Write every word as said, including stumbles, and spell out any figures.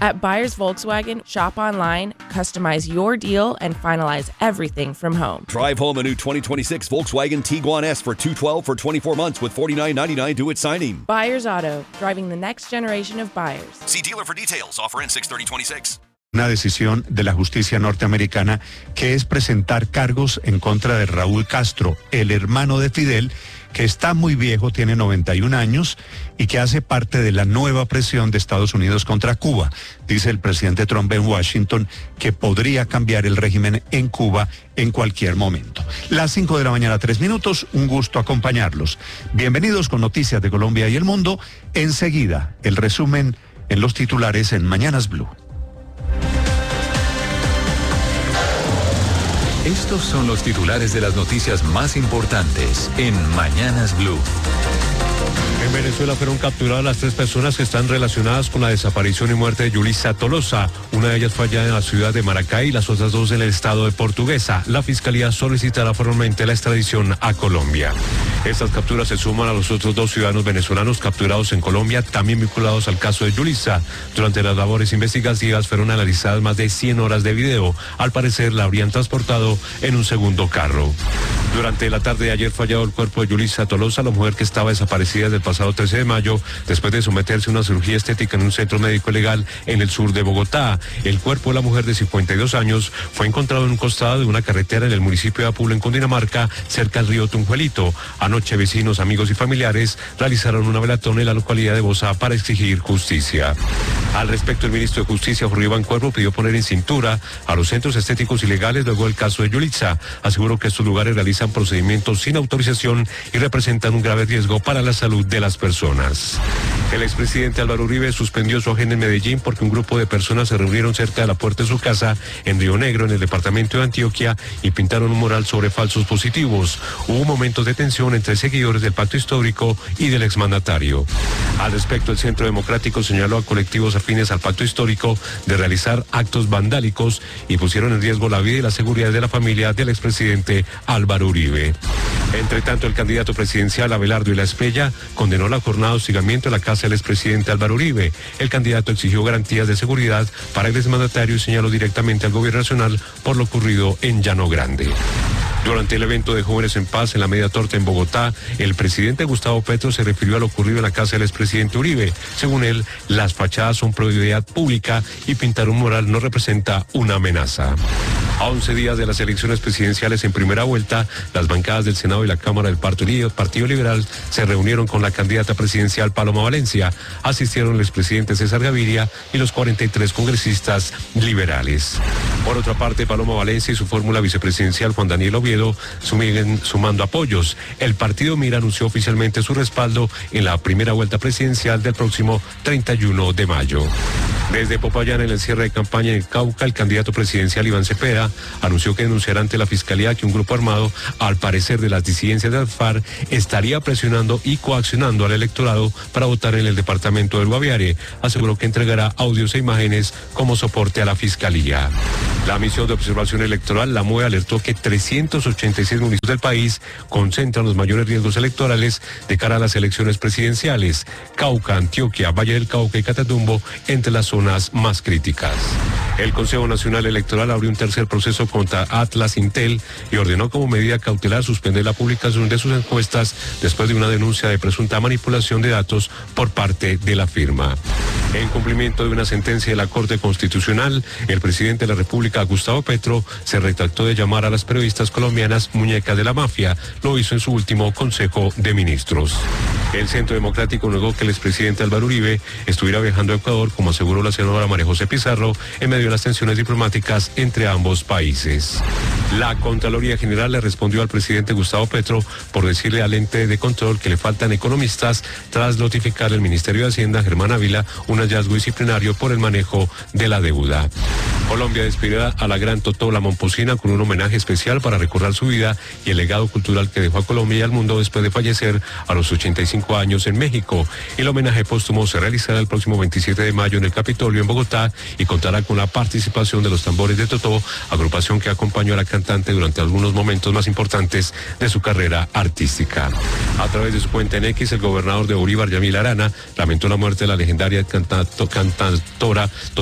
At Buyers Volkswagen, shop online, customize your deal, and finalize everything from home. Drive home a new twenty twenty-six Volkswagen Tiguan S for two hundred twelve dollars for twenty-four months with forty-nine ninety-nine due at signing. Buyers Auto, driving the next generation of buyers. See dealer for details. Offer in six thirty twenty-six. Una decisión de la justicia norteamericana que es presentar cargos en contra de Raúl Castro, el hermano de Fidel, que está muy viejo, tiene noventa y un años y que hace parte de la nueva presión de Estados Unidos contra Cuba. Dice el presidente Trump en Washington que podría cambiar el régimen en Cuba en cualquier momento. Las cinco de la mañana, tres minutos, un gusto acompañarlos. Bienvenidos con noticias de Colombia y el mundo. Enseguida, el resumen en los titulares en Mañanas Blue. Estos son los titulares de las noticias más importantes en Mañanas Blue. En Venezuela fueron capturadas las tres personas que están relacionadas con la desaparición y muerte de Yulisa Tolosa. Una de ellas fue hallada en la ciudad de Maracay y las otras dos en el estado de Portuguesa. La fiscalía solicitará formalmente la extradición a Colombia. Estas capturas se suman a los otros dos ciudadanos venezolanos capturados en Colombia, también vinculados al caso de Yulisa. Durante las labores investigativas fueron analizadas más de cien horas de video. Al parecer la habrían transportado en un segundo carro. Durante la tarde de ayer fue hallado el cuerpo de Yulisa Tolosa, la mujer que estaba desaparecida desde el pasado trece de mayo, después de someterse a una cirugía estética en un centro médico legal en el sur de Bogotá. El cuerpo de la mujer de cincuenta y dos años fue encontrado en un costado de una carretera en el municipio de Apulo, en Cundinamarca, cerca del río Tunjuelito. Anoche vecinos, amigos y familiares realizaron una velatón en la localidad de Bozá para exigir justicia. Al respecto, el ministro de Justicia, Jorge Iván Cuervo, pidió poner en cintura a los centros estéticos ilegales luego del caso de Yulisa. Aseguró que estos lugares realizan procedimientos sin autorización y representan un grave riesgo para la salud de las personas. El expresidente Álvaro Uribe suspendió su agenda en Medellín porque un grupo de personas se reunieron cerca de la puerta de su casa en Río Negro, en el departamento de Antioquia, y pintaron un mural sobre falsos positivos. Hubo momentos de tensión entre seguidores del pacto histórico y del exmandatario. Al respecto, el Centro Democrático señaló a colectivos afines al pacto histórico de realizar actos vandálicos y pusieron en riesgo la vida y la seguridad de la familia del expresidente Álvaro Uribe. Entre tanto, el candidato presidencial Abelardo Ila Espriella condenó la jornada de hostigamiento en la casa del expresidente Álvaro Uribe. El candidato exigió garantías de seguridad para el exmandatario y señaló directamente al gobierno nacional por lo ocurrido en Llano Grande. Durante el evento de Jóvenes en Paz en la Media Torta en Bogotá, el presidente Gustavo Petro se refirió a lo ocurrido en la casa del expresidente Uribe. Según él, las fachadas son propiedad pública y pintar un mural no representa una amenaza. A once días de las elecciones presidenciales en primera vuelta, las bancadas del Senado y la Cámara del Partido Liberal se reunieron con la candidata presidencial Paloma Valencia. Asistieron el expresidente César Gaviria y los cuarenta y tres congresistas liberales. Por otra parte, Paloma Valencia y su fórmula vicepresidencial Juan Daniel Oviedo siguen sumando apoyos. El partido Mira anunció oficialmente su respaldo en la primera vuelta presidencial del próximo treinta y uno de mayo. Desde Popayán, en el cierre de campaña en el Cauca, el candidato presidencial Iván Cepeda anunció que denunciará ante la Fiscalía que un grupo armado, al parecer de las disidencias de las FARC, estaría presionando y coaccionando al electorado para votar en el departamento del Guaviare. Aseguró que entregará audios e imágenes como soporte a la Fiscalía. La misión de observación electoral, la M U E, alertó que trescientos ochenta y seis municipios del país concentran los mayores riesgos electorales de cara a las elecciones presidenciales. Cauca, Antioquia, Valle del Cauca y Catatumbo entre las zonas más críticas. El Consejo Nacional Electoral abrió un tercer proceso contra Atlas Intel y ordenó como medida cautelar suspender la publicación de sus encuestas después de una denuncia de presunta manipulación de datos por parte de la firma. En cumplimiento de una sentencia de la Corte Constitucional, el presidente de la República, Gustavo Petro, se retractó de llamar a las periodistas colombianas muñecas de la mafia. Lo hizo en su último Consejo de Ministros. El Centro Democrático negó que el expresidente Álvaro Uribe estuviera viajando a Ecuador, como aseguró la senadora María José Pizarro, en medio de las tensiones diplomáticas entre ambos países. La Contraloría General le respondió al presidente Gustavo Petro por decirle al ente de control que le faltan economistas tras notificar al Ministerio de Hacienda, Germán Ávila, un hallazgo disciplinario por el manejo de la deuda. Colombia despedirá a la gran Totó La Momposina con un homenaje especial para recordar su vida y el legado cultural que dejó a Colombia y al mundo después de fallecer a los ochenta y cinco años en México. El homenaje póstumo se realizará el próximo veintisiete de mayo en el Capitolio en Bogotá y contará con la participación de los Tambores de Totó, agrupación que acompañó a la cantante durante algunos momentos más importantes de su carrera artística. A través de su cuenta en X, el gobernador de Bolívar, Yamil Arana, lamentó la muerte de la legendaria cantatora